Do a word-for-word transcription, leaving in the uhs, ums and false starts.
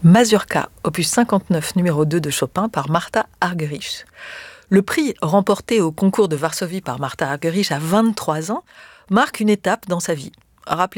Mazurka, opus cinquante-neuf, numéro deux de Chopin par Martha Argerich. Le prix remporté au concours de Varsovie par Martha Argerich à vingt-trois ans marque une étape dans sa vie. Rappelez